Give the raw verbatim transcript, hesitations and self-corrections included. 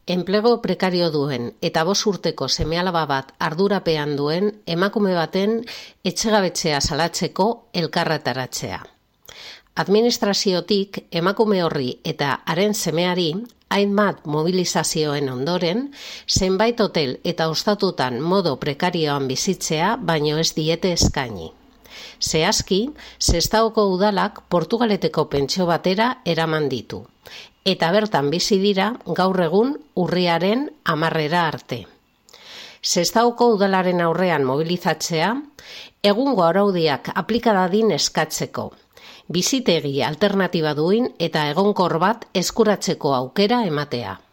enplego prekario duen eta bost urteko seme-alaba bat ardurapean duen emakume baten etxegabetzea salatzeko elkarretaratzea. Administraziotik emakume horri eta haren semeari hainbat mobilizazioen ondoren, zenbait hotel eta ostatutan modo prekarioan bizitzea baino ez diete eskaini. Zehazki, Sestaoko udalak Portugaleteko pentsio batera eraman ditu, eta bertan bizi dira gaur egun urriaren hamarrera arte. Sestaoko udalaren aurrean mobilizatzea, egungo araudiak aplika dadin eskatzeko, bizitegi alternatiba duin eta egonkor bat eskuratzeko aukera ematea.